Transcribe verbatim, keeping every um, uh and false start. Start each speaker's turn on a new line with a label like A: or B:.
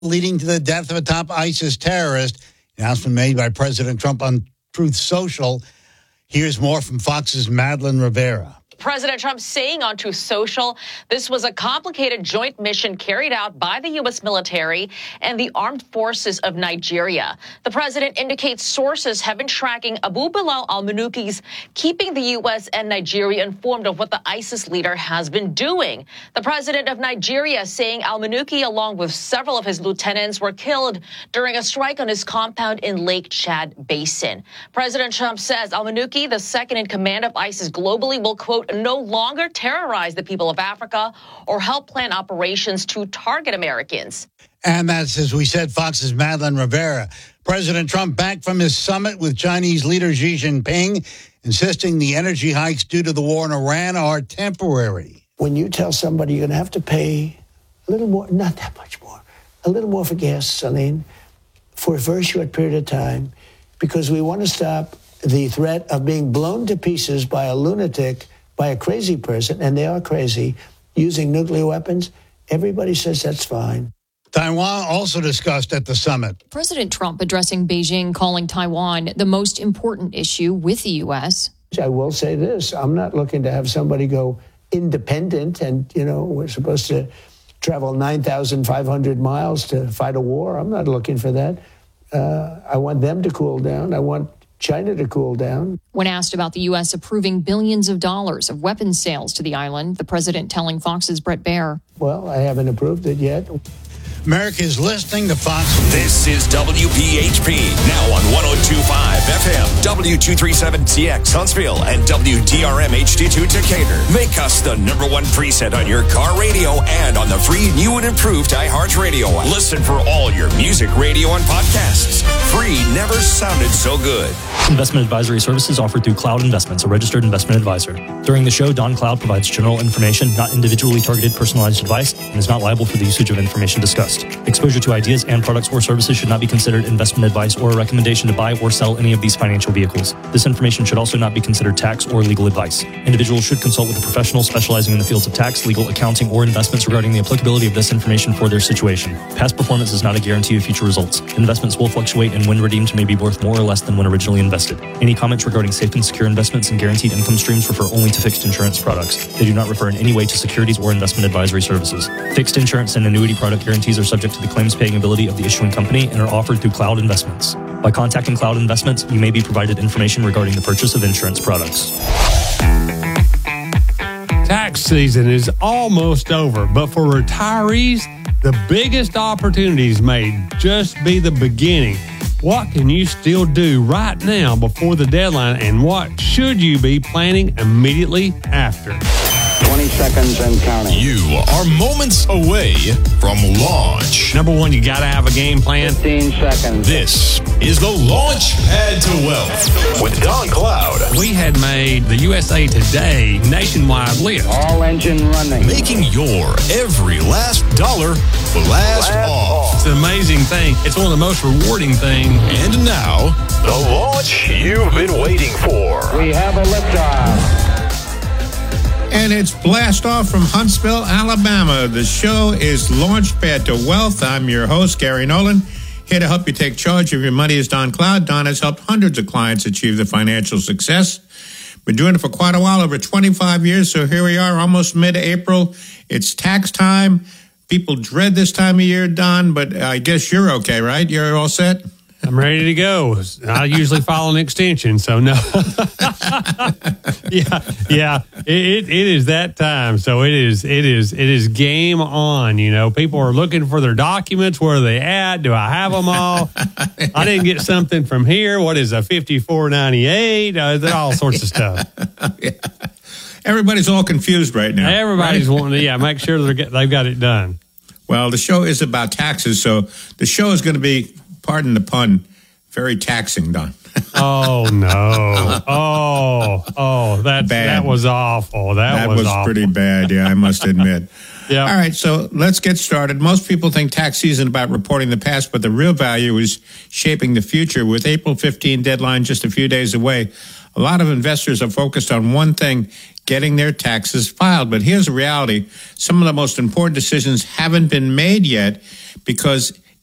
A: leading to the death of a top ISIS terrorist. Announcement made by President Trump on Truth Social. Here's more from Fox's Madeline Rivera.
B: President Trump saying on Truth Social, this was a complicated joint mission carried out by the U S military and the armed forces of Nigeria. The president indicates sources have been tracking Abu Bilal al-Manuki's, keeping the U S and Nigeria informed of what the ISIS leader has been doing. The president of Nigeria saying al-Manuki, along with several of his lieutenants, were killed during a strike on his compound in Lake Chad Basin. President Trump says al-Manuki, the second in command of ISIS globally, will, quote, no longer terrorize the people of Africa or help plan operations to target Americans.
A: And that's, as we said, Fox's Madeline Rivera. President Trump back from his summit with Chinese leader Xi Jinping, insisting the energy hikes due to the war in Iran are temporary.
C: When you tell somebody you're going to have to pay a little more, not that much more, a little more for gasoline for a very short period of time, because we want to stop the threat of being blown to pieces by a lunatic, by a crazy person, and they are crazy, using nuclear weapons, everybody says that's fine.
A: Taiwan also discussed at the summit.
D: President Trump addressing Beijing, calling Taiwan the most important issue with the U S.
C: I will say this, I'm not looking to have somebody go independent and, you know, we're supposed to travel nine thousand five hundred miles to fight a war. I'm not looking for that. Uh, I want them to cool down. I want China to cool down.
D: When asked about the U S approving billions of dollars of weapons sales to the island, the president telling Fox's Bret Baier.
C: Well, I haven't approved it yet.
A: America is listening to Fox.
E: This is W P H P, now on one oh two point five F M, W two thirty-seven T X Huntsville, and W D R M H D two Decatur. Make us the number one preset on your car radio and on the free new and improved iHeartRadio app. Listen for all your music, radio, and podcasts. Free never sounded so good.
F: Investment advisory services offered through Cloud Investments, a registered investment advisor. During the show, Don Cloud provides general information, not individually targeted personalized advice, and is not liable for the usage of information discussed. Exposure to ideas and products or services should not be considered investment advice or a recommendation to buy or sell any of these financial vehicles. This information should also not be considered tax or legal advice. Individuals should consult with a professional specializing in the fields of tax, legal, accounting, or investments regarding the applicability of this information for their situation. Past performance is not a guarantee of future results. Investments will fluctuate, and when redeemed may be worth more or less than when originally invested. Any comments regarding safe and secure investments and guaranteed income streams refer only to fixed insurance products. They do not refer in any way to securities or investment advisory services. Fixed insurance and annuity product guarantees are subject to the claims paying ability of the issuing company and are offered through Cloud Investments. By contacting Cloud Investments, you may be provided information regarding the purchase of insurance products.
G: Tax season is almost over, but for retirees, the biggest opportunities may just be the beginning. What can you still do right now before the deadline, and what should you be planning immediately after?
H: twenty seconds and counting.
E: You are moments away from launch.
G: Number one, you got to have a game plan.
H: fifteen seconds.
E: This is the Launch Pad to Wealth with Don Cloud.
G: We had made the U S A Today nationwide list.
H: All engine running.
E: Making your every last dollar blast off.
G: It's an amazing thing. It's one of the most rewarding things.
E: And now, the launch you've been waiting for.
H: We have a liftoff.
I: And it's blast off from Huntsville, Alabama. The show is Launchpad to Wealth. I'm your host, Gary Nolan. Here to help you take charge of your money is Don Cloud. Don has helped hundreds of clients achieve the financial success. Been doing it for quite a while, over twenty-five years. So here we are, almost mid-April. It's tax time. People dread this time of year, Don, but I guess you're okay, right? You're all set?
G: I'm ready to go. I usually file an extension, so no. yeah, yeah. It, it it is that time. So it is it is it is game on. You know, people are looking for their documents. Where are they at? Do I have them all? I didn't get something from here. What is a fifty-four ninety-eight? Uh, all sorts of stuff.
I: Yeah. Everybody's all confused right now.
G: Everybody's
I: right?
G: wanting to yeah make sure they get they've got it done.
I: Well, the show is about taxes, so the show is going to be, pardon the pun, very taxing, Don.
G: Oh, no. Oh, oh, that, that was awful. That,
I: that
G: was,
I: was
G: awful.
I: pretty bad, yeah, I must admit.
G: Yeah.
I: All right, so let's get started. Most people think tax season is about reporting the past, but the real value is shaping the future. With April fifteenth deadline just a few days away, a lot of investors are focused on one thing, getting their taxes filed. But here's the reality. Some of the most important decisions haven't been made yet because